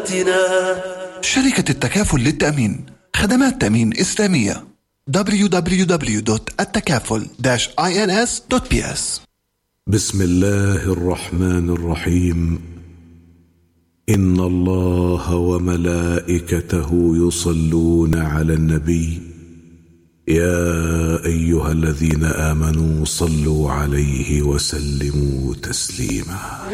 شركة التكافل للتأمين، خدمات تأمين إسلامية. www.التكافل-ins.ps. بسم الله الرحمن الرحيم. إن الله وملائكته يصلون على النبي، يا أيها الذين آمنوا صلوا عليه وسلموا تسليما.